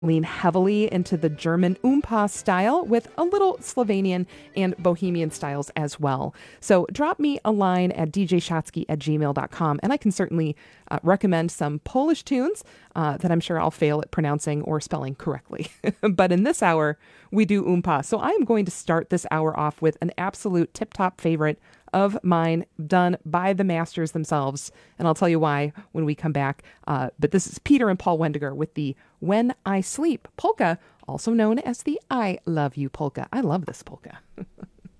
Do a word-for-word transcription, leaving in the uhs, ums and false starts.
lean heavily into the German Oompa style with a little Slovenian and Bohemian styles as well. So drop me a line at d j shatsky at gmail dot com, and I can certainly uh, recommend some Polish tunes uh, that I'm sure I'll fail at pronouncing or spelling correctly. But in this hour, we do Oompa. So I am going to start this hour off with an absolute tip-top favorite of mine done by the masters themselves. And I'll tell you why when we come back. Uh, but this is Peter and Paul Wendiger with the When I Sleep polka, also known as the I Love You polka. I love this polka.